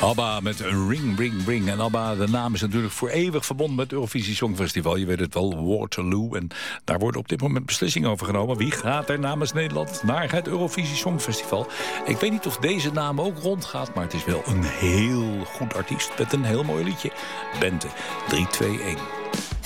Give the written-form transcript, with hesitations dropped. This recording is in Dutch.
ABBA met Ring, Ring, Ring. En ABBA, de naam is natuurlijk voor eeuwig verbonden met het Eurovisie Songfestival. Je weet het wel, Waterloo. En daar worden op dit moment beslissingen over genomen. Wie gaat er namens Nederland naar het Eurovisie Songfestival? Ik weet niet of deze naam ook rondgaat, maar het is wel een heel goed artiest met een heel mooi liedje. Bente, 3, 2, 1.